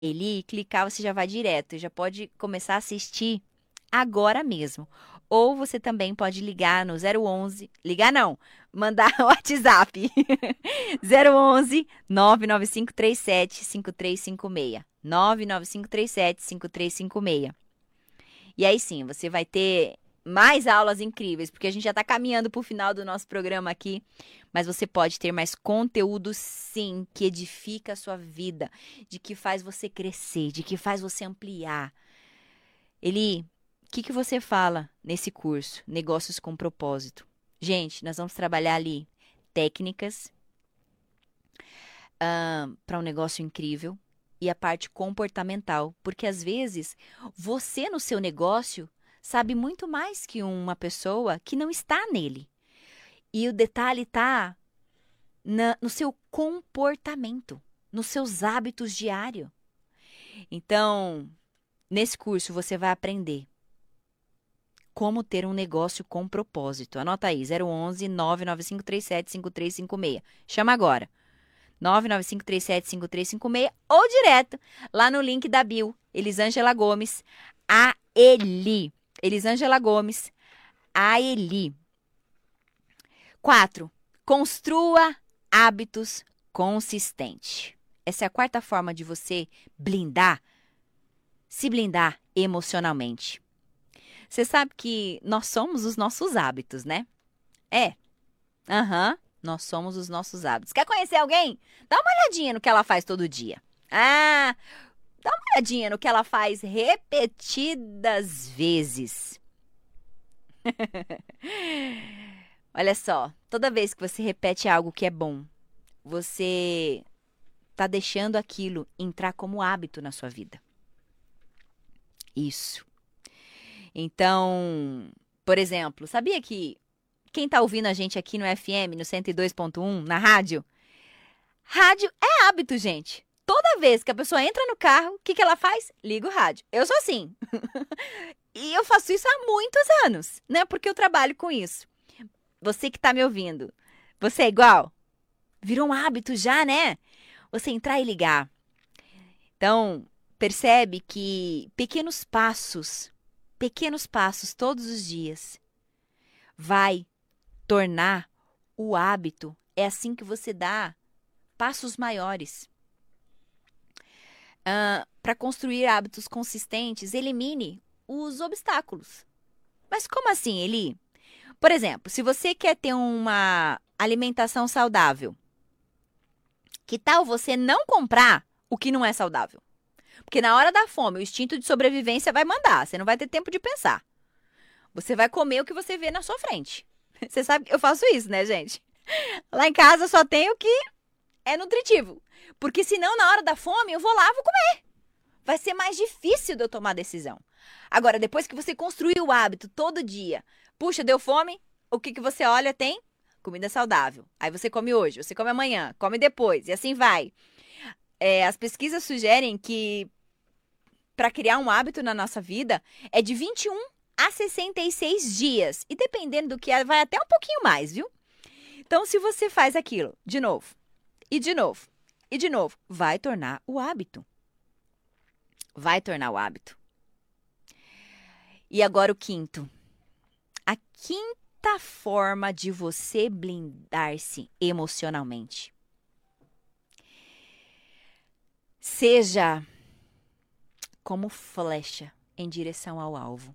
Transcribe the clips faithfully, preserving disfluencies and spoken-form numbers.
Eli, clicar, você já vai direto, já pode começar a assistir agora mesmo. Ou você também pode ligar no zero onze, ligar não, mandar o WhatsApp. zero onze, nove nove cinco três sete, cinco três cinco seis. nove nove cinco três sete, cinco três cinco seis. E aí sim, você vai ter mais aulas incríveis, porque a gente já está caminhando para o final do nosso programa aqui, mas você pode ter mais conteúdo sim, que edifica a sua vida, de que faz você crescer, de que faz você ampliar. Eli, o que, que você fala nesse curso, Negócios com Propósito? Gente, nós vamos trabalhar ali técnicas para um negócio incrível e a parte comportamental, porque às vezes você no seu negócio sabe muito mais que uma pessoa que não está nele. E o detalhe está no seu comportamento, nos seus hábitos diários. Então, nesse curso você vai aprender como ter um negócio com propósito. Anota aí, zero onze, nove nove cinco três sete, cinco três cinco seis. Chama agora. nove nove cinco três sete, cinco três cinco seis ou direto lá no link da bio, Elisângela Gomes, a Eli. Elisângela Gomes, a Eli. quatro. Construa hábitos consistentes. Essa é a quarta forma de você blindar, se blindar emocionalmente. Você sabe que nós somos os nossos hábitos, né? É. Aham. Uhum. Nós somos os nossos hábitos. Quer conhecer alguém? Dá uma olhadinha no que ela faz todo dia. Ah, dá uma olhadinha no que ela faz repetidas vezes. Olha só, toda vez que você repete algo que é bom, você está deixando aquilo entrar como hábito na sua vida. Isso. Então, por exemplo, sabia que quem está ouvindo a gente aqui no F M, no cento e dois ponto um, na rádio, rádio é hábito, gente. Toda vez que a pessoa entra no carro, o que, que ela faz? Liga o rádio. Eu sou assim. E eu faço isso há muitos anos, né? Porque eu trabalho com isso. Você que está me ouvindo, você é igual? Virou um hábito já, né? Você entrar e ligar. Então, percebe que pequenos passos, pequenos passos todos os dias, vai tornar o hábito. É assim que você dá passos maiores. Uh, Para construir hábitos consistentes, elimine os obstáculos. Mas como assim, Eli? Por exemplo, se você quer ter uma alimentação saudável, que tal você não comprar o que não é saudável? Porque na hora da fome, o instinto de sobrevivência vai mandar. Você não vai ter tempo de pensar. Você vai comer o que você vê na sua frente. Você sabe que eu faço isso, né, gente? Lá em casa só tem o que é nutritivo. Porque senão, na hora da fome, eu vou lá e vou comer. Vai ser mais difícil de eu tomar decisão. Agora, depois que você construiu o hábito todo dia, puxa, deu fome, o que, que você olha? Tem comida saudável. Aí você come hoje, você come amanhã, come depois, e assim vai. É, as pesquisas sugerem que para criar um hábito na nossa vida é de vinte e um a sessenta e seis dias. E dependendo do que é, vai até um pouquinho mais, viu? Então, se você faz aquilo de novo, e de novo, e de novo, vai tornar o hábito. Vai tornar o hábito. E agora o quinto. A quinta forma de você blindar-se emocionalmente. Seja como flecha em direção ao alvo.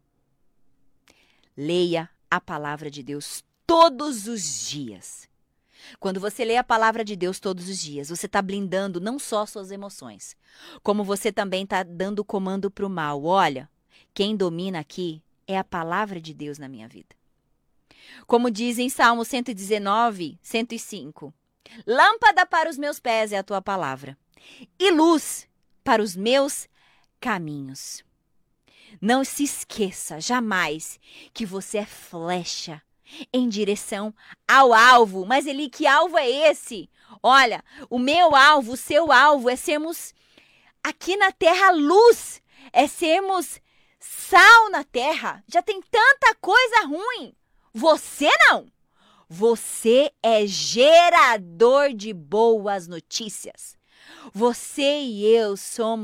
Leia a palavra de Deus todos os dias. Quando você lê a palavra de Deus todos os dias, você está blindando não só suas emoções, como você também está dando comando para o mal. Olha, quem domina aqui é a palavra de Deus na minha vida. Como diz em Salmo cento e dezenove, cento e cinco. Lâmpada para os meus pés é a tua palavra, e luz para os meus caminhos. Não se esqueça jamais que você é flecha em direção ao alvo. Mas, Eli, que alvo é esse? Olha, o meu alvo, o seu alvo é sermos aqui na terra luz, é sermos sal na terra. Já tem tanta coisa ruim. Você não. Você é gerador de boas notícias. Você e eu somos